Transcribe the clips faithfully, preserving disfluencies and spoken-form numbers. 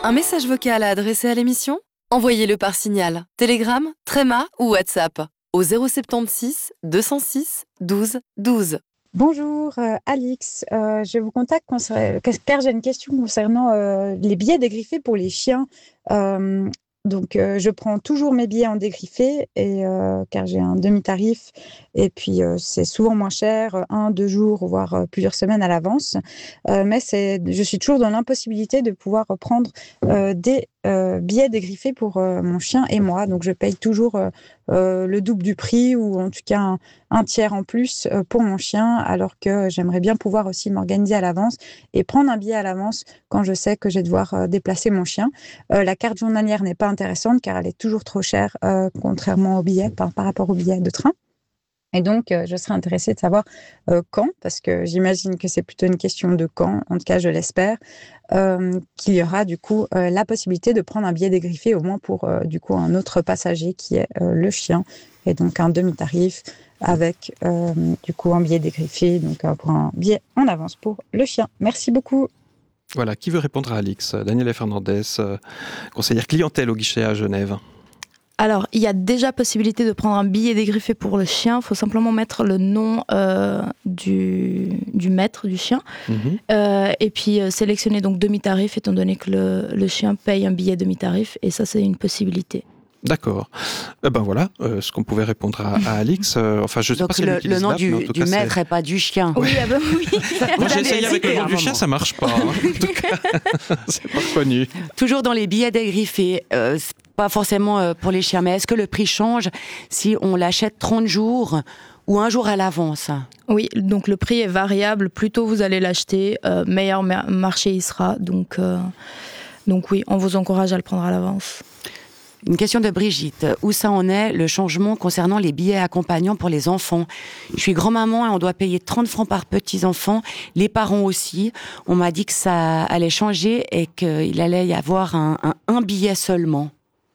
Un message vocal à adresser à l'émission ? Envoyez-le par Signal, Telegram, Threema ou WhatsApp au zéro soixante-seize deux cent six douze douze. Bonjour euh, Alix, euh, je vous contacte concernant, car j'ai une question concernant euh, les billets dégriffés pour les chiens. Euh, donc euh, je prends toujours mes billets en dégriffé et, euh, car j'ai un demi-tarif et puis euh, c'est souvent moins cher, un, deux jours, voire euh, plusieurs semaines à l'avance. Euh, mais c'est, je suis toujours dans l'impossibilité de pouvoir prendre euh, des euh, billets dégriffés pour euh, mon chien et moi. Donc je paye toujours euh, euh, le double du prix ou en tout cas un, un tiers en plus euh, pour mon chien, alors que j'aimerais bien pouvoir aussi m'organiser à l'avance et prendre un billet à l'avance quand je sais que je vais devoir euh, déplacer mon chien. Euh, la carte journalière n'est pas intéressante car elle est toujours trop chère, euh, contrairement au billet, par, par rapport au billet de train. Et donc, euh, je serais intéressée de savoir euh, quand, parce que j'imagine que c'est plutôt une question de quand, en tout cas je l'espère, euh, qu'il y aura du coup euh, la possibilité de prendre un billet dégriffé, au moins pour euh, du coup un autre passager qui est euh, le chien, et donc un demi-tarif avec euh, du coup un billet dégriffé, donc euh, pour un billet en avance pour le chien. Merci beaucoup. Voilà, qui veut répondre à Alix ? Daniela Fernandez, euh, conseillère clientèle au guichet à Genève. Alors, il y a déjà possibilité de prendre un billet dégriffé pour le chien. Il faut simplement mettre le nom euh, du, du maître du chien. Mmh. Euh, et puis, euh, sélectionner donc demi-tarif, étant donné que le, le chien paye un billet demi-tarif. Et ça, c'est une possibilité. D'accord. Eh ben voilà, euh, ce qu'on pouvait répondre à, à Alix. Euh, enfin, je sais Donc pas si le, le nom du, du cas, maître et pas du chien. Oui, ah ben oui. Moi, j'ai essayé avec le nom du chien, ça marche pas. Hein. En tout cas, c'est pas connu. Toujours dans les billets dégriffés, euh, pas forcément euh, pour les chiens, mais est-ce que le prix change si on l'achète trente jours ou un jour à l'avance ? Oui, donc le prix est variable. Plus tôt vous allez l'acheter, euh, meilleur marché il sera. Donc, euh, donc oui, on vous encourage à le prendre à l'avance. Une question de Brigitte. Où ça en est, le changement concernant les billets accompagnants pour les enfants ? Je suis grand-maman et on doit payer trente francs par petit-enfant. Les parents aussi. On m'a dit que ça allait changer et qu'il allait y avoir un, un, un billet seulement.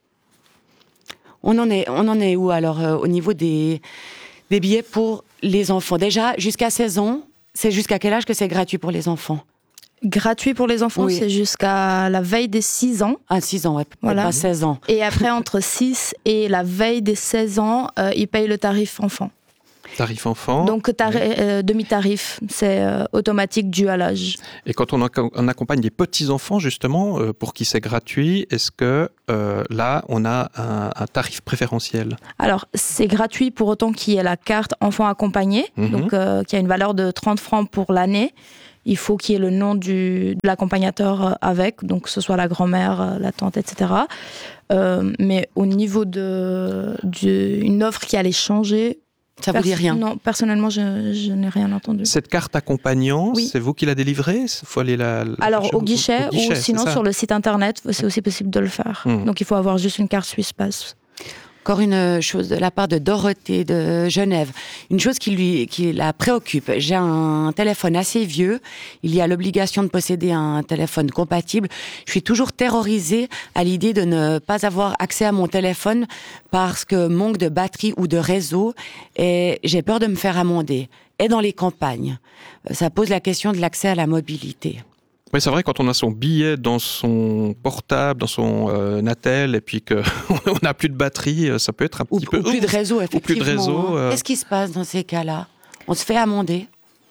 On en est, on en est où alors euh, au niveau des, des billets pour les enfants ? Déjà, jusqu'à seize ans, c'est jusqu'à quel âge que c'est gratuit pour les enfants ? Gratuit pour les enfants, oui. C'est jusqu'à la veille des six ans. Ah, six ans, ouais, voilà. Pas seize ans. Et après, entre six et la veille des seize ans, euh, ils payent le tarif enfant. Tarif enfant. Donc, tar- oui. euh, demi-tarif, c'est euh, automatique dû à l'âge. Et quand on, ac- on accompagne des petits-enfants, justement, euh, pour qui c'est gratuit, est-ce que euh, là, on a un, un tarif préférentiel ? Alors, c'est gratuit pour autant qu'il y ait la carte enfant accompagné, mm-hmm. donc euh, qui a une valeur de trente francs pour l'année. Il faut qu'il y ait le nom du, de l'accompagnateur avec, donc que ce soit la grand-mère, la tante, et cetera. Euh, mais au niveau de, d'une offre qui allait changer... Ça vous dit rien ? Non, personnellement, je, je n'ai rien entendu. Cette carte accompagnant, oui. C'est vous qui la délivrez ? Il faut aller la, la Alors, au guichet, au guichet, ou sinon sur le site internet, c'est aussi possible de le faire. Mmh. Donc, il faut avoir juste une carte Suisse Pass. Encore une chose de la part de Dorothée de Genève, une chose qui, lui, qui la préoccupe. J'ai un téléphone assez vieux, il y a l'obligation de posséder un téléphone compatible. Je suis toujours terrorisée à l'idée de ne pas avoir accès à mon téléphone parce que manque de batterie ou de réseau, et j'ai peur de me faire amender. Et dans les campagnes, ça pose la question de l'accès à la mobilité. Oui, c'est vrai, quand on a son billet dans son portable, dans son euh, Natel, et puis qu'on n'a plus de batterie, ça peut être un ou, petit peu... Ou plus de réseau, effectivement. Ou plus de réseau. Euh... Qu'est-ce qui se passe dans ces cas-là ? On se fait amender ?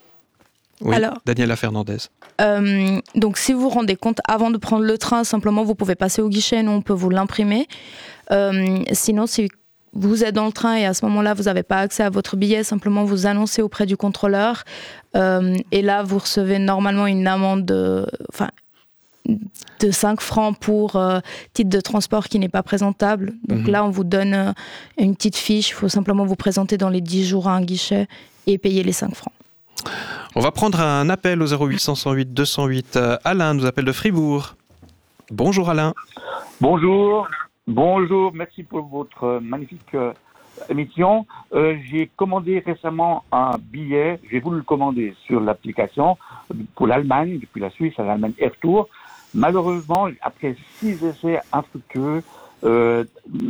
Oui, Alors, Daniela Fernandez. Euh, donc, si vous vous rendez compte, avant de prendre le train, simplement, vous pouvez passer au guichet, nous, on peut vous l'imprimer. Euh, sinon, si vous êtes dans le train et à ce moment-là, vous n'avez pas accès à votre billet, simplement vous annoncez auprès du contrôleur. Euh, et là, vous recevez normalement une amende de, enfin, de cinq francs pour euh, titre de transport qui n'est pas présentable. Donc mmh. là, on vous donne euh, une petite fiche. Il faut simplement vous présenter dans les dix jours à un guichet et payer les cinq francs. On va prendre un appel au zéro huit cent cent huit deux cent huit. Alain nous appelle de Fribourg. Bonjour Alain. Bonjour. Bonjour, merci pour votre magnifique euh, émission. Euh, j'ai commandé récemment un billet, j'ai voulu le commander sur l'application pour l'Allemagne, depuis la Suisse à l'Allemagne et retour. Malheureusement, après six essais infructueux, euh,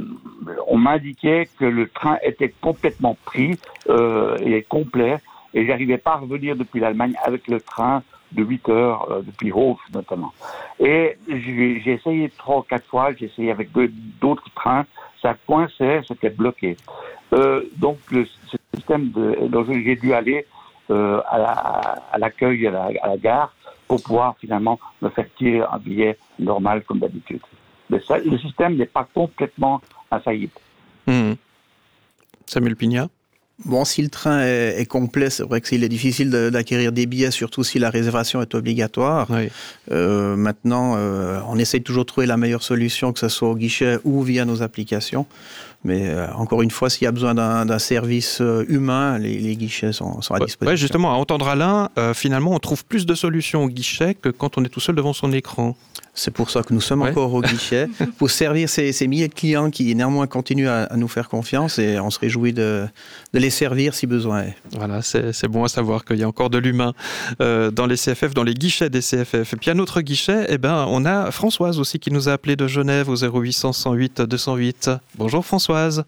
on m'indiquait que le train était complètement pris euh, et complet, et j'arrivais pas à revenir depuis l'Allemagne avec le train de huit heures, euh, depuis Hof notamment. Et Et j'ai, j'ai essayé trois ou quatre fois, j'ai essayé avec d'autres trains, ça coinçait, c'était bloqué. Euh, donc le ce système de, donc j'ai dû aller euh, à, la, à l'accueil à la, à la gare pour pouvoir finalement me faire tirer un billet normal comme d'habitude. Mais ça, le système n'est pas complètement infaillible. Mmh. Samuel Pignat. Bon, si le train est, est complet, c'est vrai qu'il est difficile de, d'acquérir des billets, surtout si la réservation est obligatoire. Oui. Euh, maintenant, euh, on essaye toujours de trouver la meilleure solution, que ce soit au guichet ou via nos applications. Mais euh, encore une fois, s'il y a besoin d'un, d'un service euh, humain, les, les guichets sont, sont à disposition. Oui, justement, à entendre Alain, euh, finalement, on trouve plus de solutions au guichet que quand on est tout seul devant son écran. C'est pour ça que nous sommes ouais. encore au guichet, pour servir ces, ces milliers de clients qui néanmoins continuent à, à nous faire confiance, et on se réjouit de, de les servir si besoin est. Voilà, c'est, c'est bon à savoir qu'il y a encore de l'humain euh, dans les C F F, dans les guichets des C F F. Et puis un autre guichet, eh ben, on a Françoise aussi qui nous a appelé de Genève au zéro huit cent, cent huit, deux cent huit. Bonjour Françoise.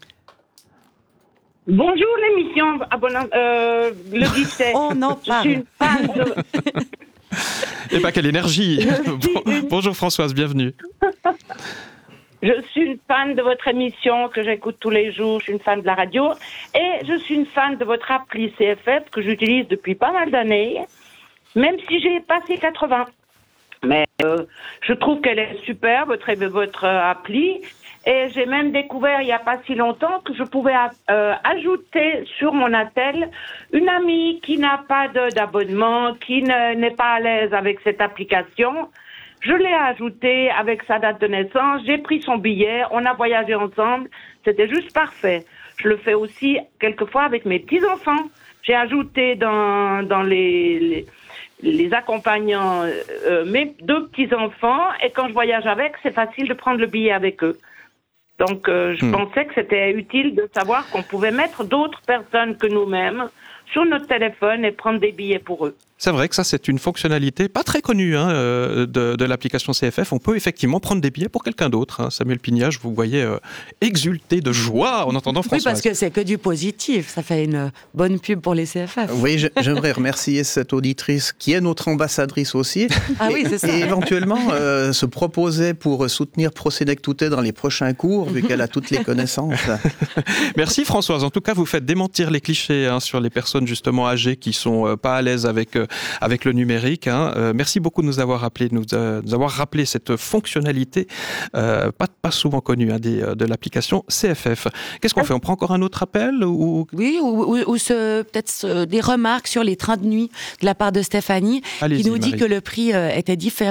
Bonjour l'émission, abonna- euh, le guichet. On en Je parle. suis une fan de... Eh bien, quelle énergie. Bon, une... Bonjour Françoise, bienvenue. Je suis une fan de votre émission que j'écoute tous les jours, je suis une fan de la radio et je suis une fan de votre appli C F F que j'utilise depuis pas mal d'années, même si j'ai passé quatre-vingts. Mais euh, je trouve qu'elle est super, votre, votre euh, appli. Et j'ai même découvert il n'y a pas si longtemps que je pouvais euh, ajouter sur mon attel une amie qui n'a pas de, d'abonnement, qui ne, n'est pas à l'aise avec cette application. Je l'ai ajoutée avec sa date de naissance, j'ai pris son billet, on a voyagé ensemble, c'était juste parfait. Je le fais aussi quelquefois avec mes petits-enfants. J'ai ajouté dans, dans les... les les accompagnants, euh, mes deux petits-enfants, et quand je voyage avec, c'est facile de prendre le billet avec eux. Donc, euh, je mmh. pensais que c'était utile de savoir qu'on pouvait mettre d'autres personnes que nous-mêmes sur notre téléphone et prendre des billets pour eux. C'est vrai que ça, c'est une fonctionnalité pas très connue hein, de, de l'application C F F. On peut effectivement prendre des billets pour quelqu'un d'autre. Hein. Samuel Pignat, je vous voyais euh, exulter de joie en entendant Françoise. Oui, parce que c'est que du positif. Ça fait une bonne pub pour les C F F. Oui, je, j'aimerais remercier cette auditrice qui est notre ambassadrice aussi. Ah oui, c'est ça. Et éventuellement euh, se proposer pour soutenir Procédec Toutet dans les prochains cours, vu qu'elle a toutes les connaissances. Merci Françoise. En tout cas, vous faites démentir les clichés hein, sur les personnes justement âgées qui sont euh, pas à l'aise avec... Euh, avec le numérique. Hein. Euh, merci beaucoup de nous avoir rappelé, de nous, euh, nous avoir rappelé cette fonctionnalité euh, pas, pas souvent connue hein, des, de l'application C F F. Qu'est-ce qu'on fait? On prend encore un autre appel ou... Oui, ou, ou, ou ce, peut-être ce, des remarques sur les trains de nuit de la part de Stéphanie, Allez-y, qui nous dit Marie. que le prix euh, était différent